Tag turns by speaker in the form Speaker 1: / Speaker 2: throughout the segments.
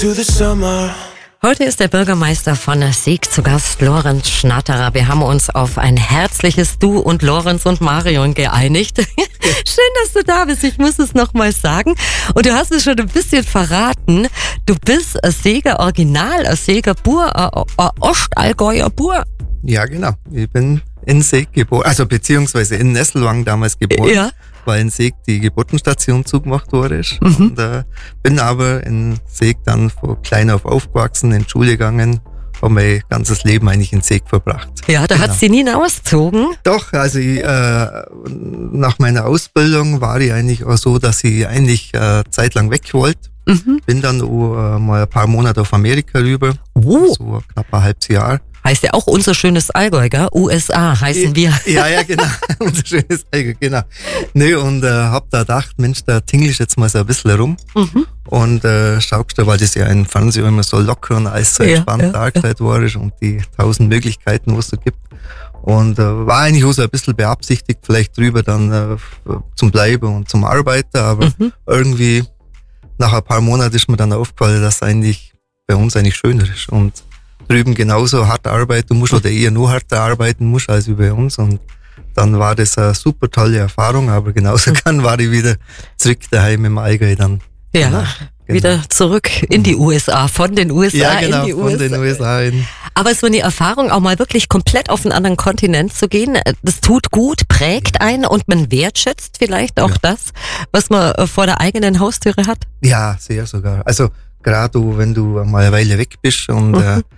Speaker 1: to the summer.
Speaker 2: Heute ist der Bürgermeister von Seeg zu Gast, Lorenz Schnatterer. Wir haben uns auf ein herzliches Du und Lorenz und Marion geeinigt. Schön, dass du da bist. Ich muss es nochmal sagen. Und du hast es schon ein bisschen verraten. Du bist ein Seeger Original, ein Seeger Bur, ein Ostallgäuer Bur.
Speaker 3: Ja, genau. Ich bin in Seeg geboren, also beziehungsweise in Nesselwang damals geboren.
Speaker 2: Ja.
Speaker 3: Weil in Seeg die Geburtenstation zugemacht wurde. Und bin aber in Seeg dann von klein auf aufgewachsen, in die Schule gegangen, habe mein ganzes Leben eigentlich in Seeg verbracht.
Speaker 2: Ja, da hat sie nie ausgezogen.
Speaker 3: Doch, also ich, nach meiner Ausbildung war ich eigentlich auch so, dass ich eigentlich zeitlang weg wollte. Bin dann auch, mal ein paar Monate auf Amerika rüber, so knapp ein halbes Jahr.
Speaker 2: Heißt ja auch unser schönes Allgäu, gell? USA heißen wir.
Speaker 3: Ja, genau. Unser schönes Allgäu, genau. Nee, und hab da gedacht, Mensch, da tingle ich jetzt mal so ein bisschen rum. Und schaust du, weil das ja im Fernsehen immer so locker und alles so entspannt dargestellt wurde und die 1000 Möglichkeiten, was es so gibt. Und war eigentlich auch so ein bisschen beabsichtigt, vielleicht drüber dann zum Bleiben und zum Arbeiten, aber irgendwie nach ein paar Monaten ist mir dann aufgefallen, dass eigentlich bei uns eigentlich schöner ist und drüben genauso hart arbeiten musst oder eher nur härter arbeiten musst als bei uns. Und dann war das eine super tolle Erfahrung, aber genauso war ich wieder zurück daheim im Allgäu dann.
Speaker 2: Ja,
Speaker 3: genau.
Speaker 2: Wieder zurück in die USA, von den USA in die USA.
Speaker 3: Von den USA in.
Speaker 2: Aber so eine Erfahrung, auch mal wirklich komplett auf einen anderen Kontinent zu gehen, das tut gut, prägt einen und man wertschätzt vielleicht auch das, was man vor der eigenen Haustüre hat.
Speaker 3: Ja, sehr sogar. Also gerade wenn du mal eine Weile weg bist und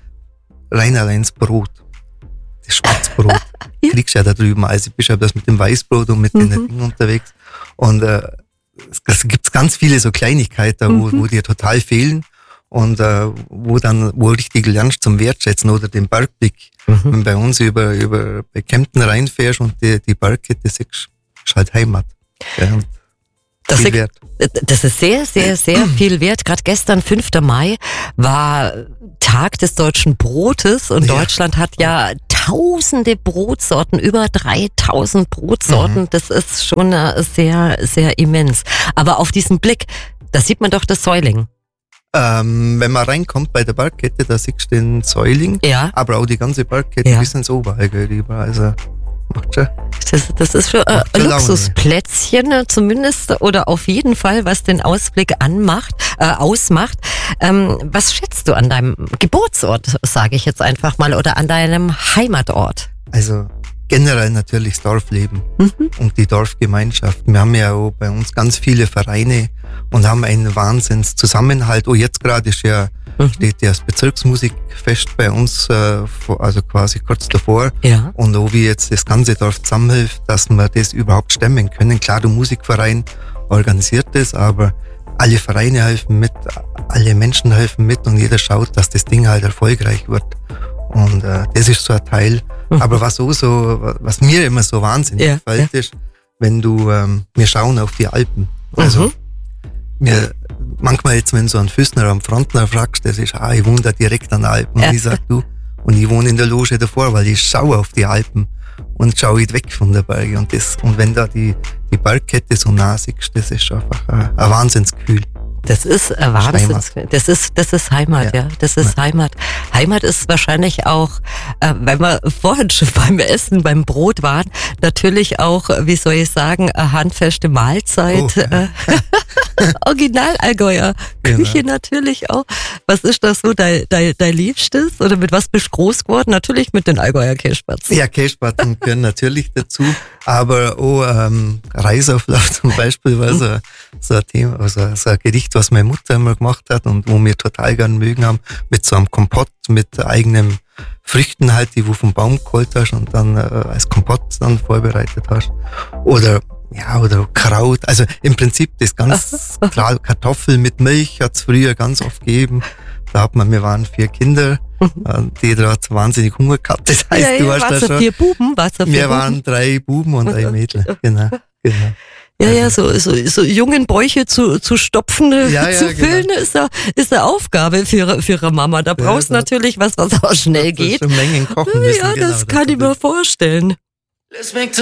Speaker 3: rein allein das Brot, das Schwarzbrot, kriegst du ja da drüben. Also bist ja das mit dem Weißbrot und mit den Dingen unterwegs. Und es gibt ganz viele so Kleinigkeiten, wo dir total fehlen und wo richtig lernst zum Wertschätzen oder den Bergblick. Wenn du bei uns bei Kempten reinfährst und die Bergkette siehst, ist halt Heimat. Ja,
Speaker 2: das ist sehr, sehr, sehr
Speaker 3: Mhm.
Speaker 2: viel wert. Gerade gestern, 5. Mai, war Tag des deutschen Brotes und Deutschland hat ja tausende Brotsorten, über 3000 Brotsorten. Das ist schon sehr, sehr immens. Aber auf diesen Blick, da sieht man doch das Säuling.
Speaker 3: Wenn man reinkommt bei der Bergkette, da siehst du den Säuling, aber auch die ganze Bergkette bis ins Oberallgäu rüber. Also macht schon.
Speaker 2: Das ist schon ein Luxusplätzchen zumindest oder auf jeden Fall, was den Ausblick ausmacht. Was schätzt du an deinem Geburtsort, sage ich jetzt einfach mal, oder an deinem Heimatort?
Speaker 3: Also generell natürlich das Dorfleben und die Dorfgemeinschaft. Wir haben ja auch bei uns ganz viele Vereine und haben einen Wahnsinnszusammenhalt. Oh, jetzt gerade steht ja das Bezirksmusikfest bei uns, also quasi kurz davor. Ja. Und auch wie jetzt das ganze Dorf zusammenhilft, dass wir das überhaupt stemmen können. Klar, der Musikverein organisiert das, aber alle Vereine helfen mit, alle Menschen helfen mit und jeder schaut, dass das Ding halt erfolgreich wird. Und das ist so ein Teil. Aber was mir immer so wahnsinnig gefällt, ist, wenn wir schauen auf die Alpen. Also manchmal jetzt, wenn so ein Füßner am Frontner fragst, das ist, ich wohne da direkt an den Alpen. Und ich sag, und ich wohne in der Loge davor, weil ich schaue auf die Alpen und schaue nicht weg von der Berge. Und wenn da die Bergkette so nah siehst, das ist einfach ein Wahnsinnsgefühl.
Speaker 2: Das ist Wahnsinn. Das ist Heimat, ja. Das ist Heimat. Heimat ist wahrscheinlich auch, weil wir vorhin schon beim Essen, beim Brot waren, natürlich auch, wie soll ich sagen, eine handfeste Mahlzeit. Original-Allgäuer Küche natürlich auch. Was ist das so, dein Liebstes? Oder mit was bist du groß geworden? Natürlich mit den Allgäuer Kässpatzen.
Speaker 3: Ja, Kässpatzen gehören natürlich dazu. Aber auch Reisauflauf zum Beispiel war so ein Thema, also so ein Gericht, was meine Mutter immer gemacht hat und wo wir total gern mögen haben, mit so einem Kompott, mit eigenen Früchten halt, die du vom Baum geholt hast und dann als Kompott dann vorbereitet hast. Oder Kraut, also im Prinzip das ganz klar, Kartoffeln mit Milch hat's früher ganz oft gegeben. Wir waren 4 Kinder, die hat wahnsinnig Hunger gehabt. Das heißt, du hast da schon.
Speaker 2: 4 Buben?
Speaker 3: Wir waren 3 Buben und ein Mädel. Genau.
Speaker 2: Ja, so jungen Bäuche zu stopfen, zu füllen, ist eine Aufgabe für eine Mama. Da brauchst du natürlich was auch schnell geht.
Speaker 3: Mengen kochen müssen.
Speaker 2: Ja, das kann ich mir vorstellen.
Speaker 1: Let's make